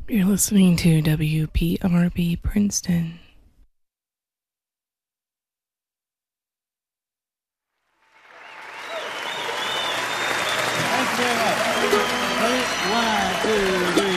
You're listening to WPRB Princeton. Thank you very much. Ready? 1, 2, 3.